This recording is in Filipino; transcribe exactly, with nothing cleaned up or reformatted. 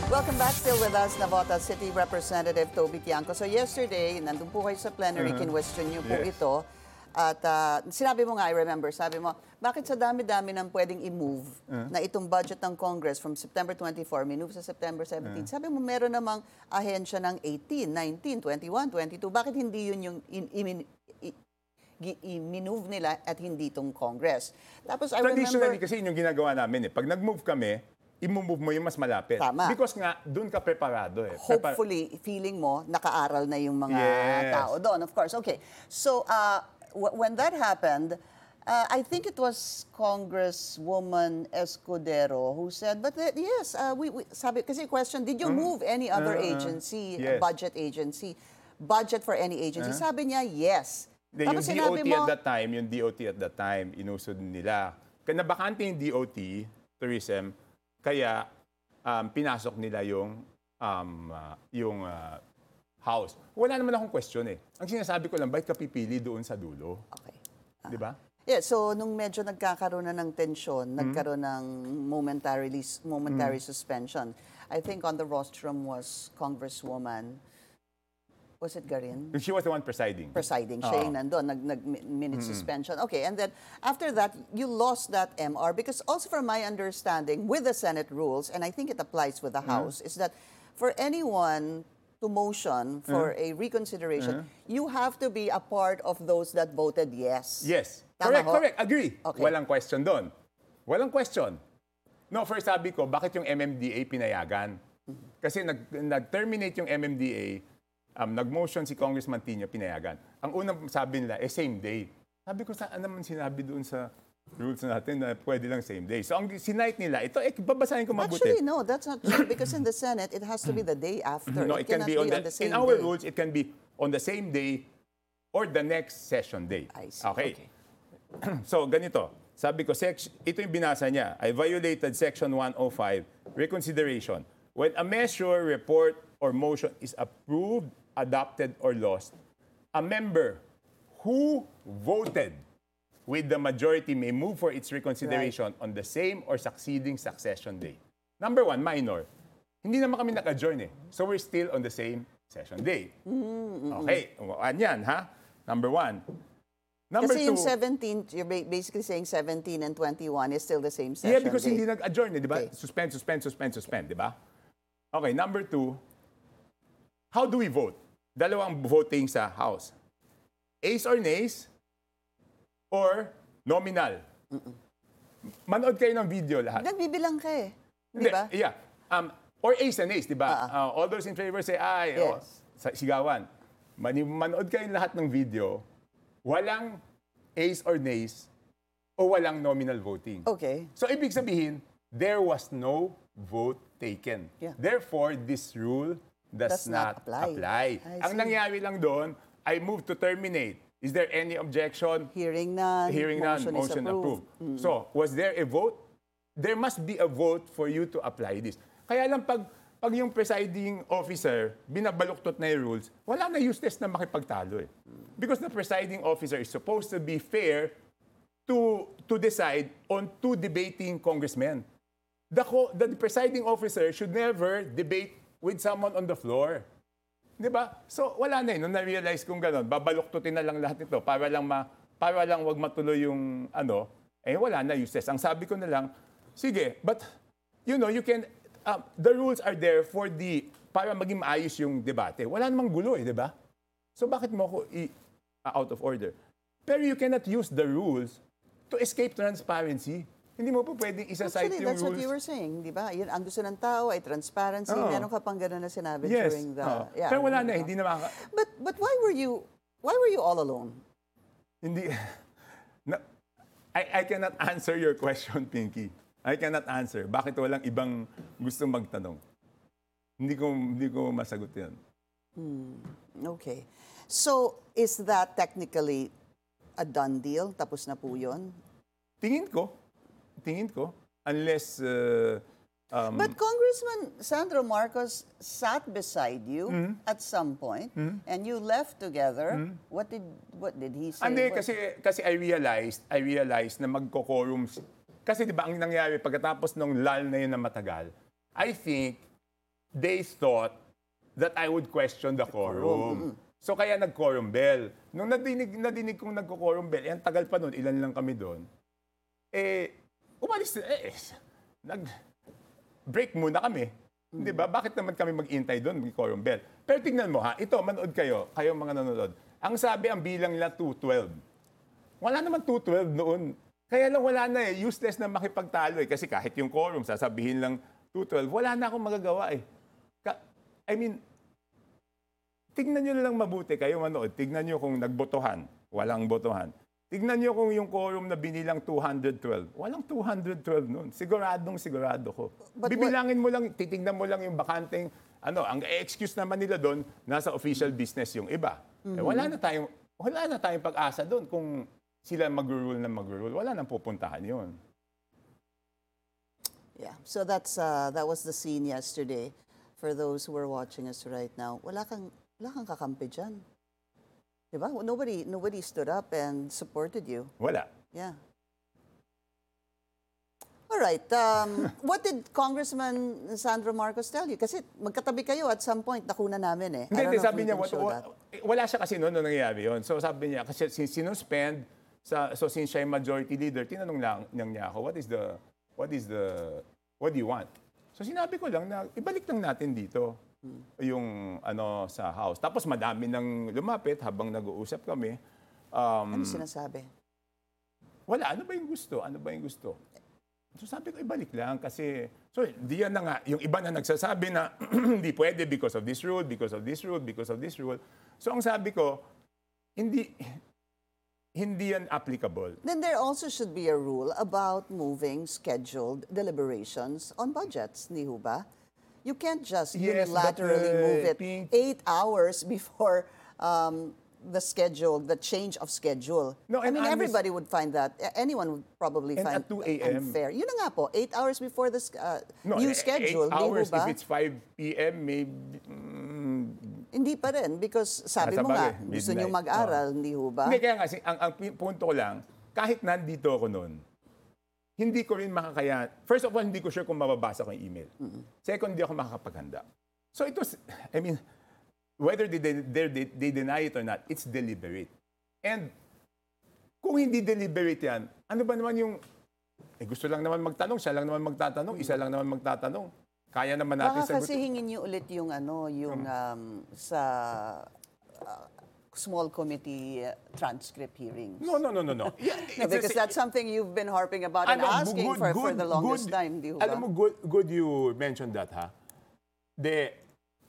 Welcome back. Still with us, Navota City Representative Toby Tiangco. So yesterday, nandun po kayo sa plenary, Uh-huh. kinwestiyon niyo po Yes. ito. At ah, sinabi mo nga, I remember, sabi mo, bakit sa dami-dami nang pwedeng i-move na itong budget ng Congress from September twenty-four, minove sa September seventeen. Sabi mo, meron namang ahensya ng eighteen, nineteen, twenty-one, twenty-two. Bakit hindi yun yung in, i- i- gi- i-minove nila at hindi itong Congress? Tapos I Traditionally, remember... kasi yun yung ginagawa namin eh. Pag nag-move kami, i-move mo yung mas malapit. Tama. Because nga, doon ka preparado eh. Prepar- Hopefully, feeling mo, nakaaral na yung mga Yes. tao doon. Of course, okay. So, uh, w- when that happened, uh, I think it was Congresswoman Escudero who said, but uh, yes, uh, we, we, sabi, kasi question, did you move any other Uh, uh, agency, yes. budget agency, budget for any agency? Sabi niya, yes. Then, yung Tapos D O sinabi T mo, at that time, yung D O T at that time, inusod nila. Kaya nabakante yung D O T, tourism, kaya um, pinasok nila yung um, uh, yung uh, house. Wala naman akong question eh. Ang sinasabi ko lang, bakit ka pipili doon sa dulo? okay. Di ba? Yeah, so nung medyo nagkakaroon na ng tensyon, nagkaroon ng momentarily momentary suspension. I think on the rostrum was Congresswoman, was it Garin? She was the one presiding. Presiding. Siya yung nandun, nag, nag minute suspension. Okay, and then after that, you lost that M R because also from my understanding with the Senate rules, and I think it applies with the House, is that for anyone to motion for a reconsideration, you have to be a part of those that voted yes. Yes. Tama correct, ho? correct. Agree. Okay. Walang question doon. Walang question. No, first sabi ko, bakit yung M M D A pinayagan? Kasi nag, nag-terminate yung M M D A, um, nag-motion si Congressman Tino, pinayagan. Ang unang sabi nila, eh, same day. Sabi ko, saan naman sinabi doon sa rules natin na pwede lang same day? So, ang sinight nila, ito, eh, babasahin ko mabuti. Actually, no, that's not true because in the Senate, it has to be the day after. No, it, can cannot be on the, same in our day. rules, it can be on the same day or the next session day. I see. Okay. Okay. So, ganito. Sabi ko, sec- ito yung binasa niya. I violated Section one oh five, reconsideration. When a measure, report, or motion is approved, adopted, or lost, a member who voted with the majority may move for its reconsideration on the same or succeeding succession day. Number one, minor. Hindi naman kami nag-adjourn eh. So we're still on the same session day. Okay, umaan yan, ha? Number one. Number Kasi two, yung seventeen, you're ba- basically saying seventeen and twenty-one is still the same session yeah, because day. hindi nag-adjourn eh, di ba? Okay. Suspend, suspend, suspend, suspend, di ba? Okay, number two, how do we vote? Dalawang voting sa House. Ayes or nays or nominal? Manood kayo ng video lahat. Nagbibilang ka eh. Di Hindi, ba? Yeah. Um, or ayes and nays, di ba? Uh, all those in favor say aye. O, Yes. sa- sigawan. Mani- Manood kayo lahat ng video. Walang ayes or nays o walang nominal voting. Okay. So, ibig sabihin, there was no vote taken. Yeah. Therefore, this rule does, Does not apply. apply. I Ang see. nangyari lang doon, I moved to terminate. Is there any objection? Hearing none, Hearing none, motion, motion is approved. approved. So, was there a vote? There must be a vote for you to apply this. Kaya lang pag, pag yung presiding officer, binabaluktot na yung rules, wala na useless na makipagtalo eh. Because the presiding officer is supposed to be fair to, to decide on two debating congressmen. The, co- the presiding officer should never debate with someone on the floor. Di ba? So, wala na eh. Nung na-realize kong gano'n, babaluktutin na lang lahat ito para lang, ma, para lang wag matuloy yung ano, eh wala na, useless. Ang sabi ko na lang, sige, but, you know, you can, uh, the rules are there for the, para maging maayos yung debate. Wala namang gulo eh, di ba? So, bakit mo ako i- uh, out of order? Pero you cannot use the rules to escape transparency. Hindi mo po pwedeng isa-cite Actually, yung that's rules. what you were saying, di ba? Yun, ang gusto ng tao ay transparency. Oo. Meron ka pang gano'n na sinabi Yes. during the... Oo. yeah, Pero wala na, diba? hindi na maka... But, but why were you, why were you all alone? Hindi. Na, I, I cannot answer your question, Pinky. I cannot answer. Bakit walang ibang gustong magtanong? Hindi ko, hindi ko masagot yan. Okay. So, is that technically a done deal? Tapos na po yun? Tingin ko. Tingin ko. Unless... Uh, um, But Congressman Sandro Marcos sat beside you at some point, and you left together. What did what did he say? Hindi, What- kasi, kasi I realized, I realized na magko-quorum. Kasi di ba ang nangyari, pagkatapos ng lull na yun na matagal, I think they thought that I would question the quorum. So kaya nag-quorum bell. Nung nadinig, nadinig kong nagko-quorum bell, eh, ang tagal pa nun, ilan lang kami doon, eh, umalis, eh, eh nag-break muna kami. Di ba? Bakit naman kami mag-intay doon, mag-quorum bell? Pero tingnan mo ha, ito, manood kayo, kayo mga nanonood. Ang sabi, ang bilang nila two twelve. Wala naman two twelve noon. Kaya lang wala na eh, useless na makipagtalo eh. Kasi kahit yung quorum, sasabihin lang two twelve, wala na akong magagawa eh. Ka- I mean, tignan nyo na lang mabuti kayo manood. Tignan nyo kung nagbotohan, walang botohan. Tignan nyo kung yung quorum na binilang two twelve, walang two twelve noon. Siguradong sigurado ko. But Bibilangin mo lang, titignan mo lang yung bakanteng, ano, ang excuse naman nila doon, nasa official business yung iba. Mm-hmm. Eh, wala na tayong, wala na tayong pag-asa doon kung sila mag-rule na mag-rule. Wala nang pupuntahan yun. Yeah, so that's uh, that was the scene yesterday. For those who are watching us right now, wala kang wala kang kakampi dyan. Diba? Nobody nobody stood up and supported you. Wala. Yeah. All right. Um, what did Congressman Sandro Marcos tell you? Kasi magkatabi kayo at some point, nakuna namin eh. I Hindi, don't hindi, know if sabi we niya, can what, show what, that. wala siya kasi noon nung nangyayari yun. So sabi niya, kasi sin- sinuspend, sa, so since siya yung majority leader, tinanong lang niyang niya ako, what is the, what is the, what do you want? So sinabi ko lang na, ibalik lang natin dito yung ano sa house. Tapos madami nang lumapit habang nag-uusap kami. Um, Ano sinasabi? wala, ano ba yung gusto? Ano ba yung gusto? So sabi ko, ibalik lang kasi, so di yan na nga, yung iba na nagsasabi na hindi pwede because of this rule, because of this rule, because of this rule. So ang sabi ko, hindi, hindi yan applicable. Then there also should be a rule about moving scheduled deliberations on budgets, hindi ho ba? You can't just Yes, but, unilaterally uh, move it Pink- eight hours before um, the schedule, the change of schedule. No, I and mean, honest- everybody would find that, a- anyone would probably And find at two a.m. unfair. Yun na nga po, eight hours before the sch- uh, No, new eh, schedule, eight di ho hours, ba? if it's five p.m., maybe, mm, Hindi pa rin, because sabi Nasa mo nga, bagay, gusto niyo midnight. mag-aral, hindi ho ba? Hindi, kaya nga, si- ang, ang pi- punto ko lang, kahit nandito ako noon, hindi ko rin makakaya. First of all, hindi ko sure kung mababasa ko yung email. Second, hindi ako makakapaghanda. So it was, I mean, whether they, they, they, they deny it or not, it's deliberate. And kung hindi deliberate yan, ano ba naman yung, eh gusto lang naman magtanong, siya lang naman magtatanong, isa lang naman magtatanong. Kaya naman natin Baka kasi sagutin. hingin niyo ulit yung ano, yung um, sa uh, small committee uh, transcript hearings. No, no, no, no, no. Yeah, No, it's because the- that's something you've been harping about and Ano, asking good- for, for good- the longest good- time, di ho ba? Alam mo, good, good you mentioned that, ha? De,